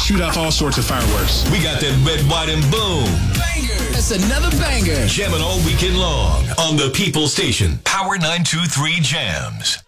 shoot off all sorts of fireworks. We got that red, white, and boom. Banger. That's another banger. Jamming all weekend long on the People Station. Power 923 Jams.